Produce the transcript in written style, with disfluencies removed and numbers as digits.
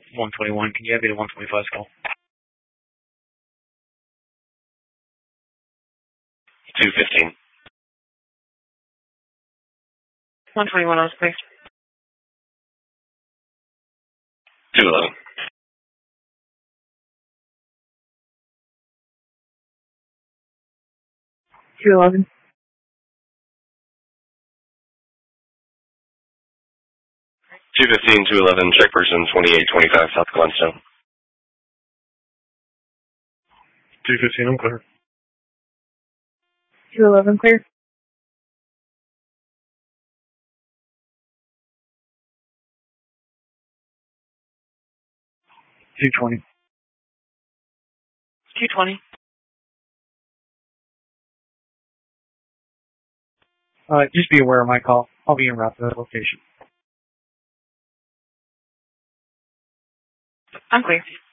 121. Can you have me to 125 call? 215. 121 on space. 211. 211. 215, 211, check person 2825 South Glenstone. 215, I'm clear. 211 clear. 220. 220. Just be aware of my call. I'll be en route to that location. I'm clear.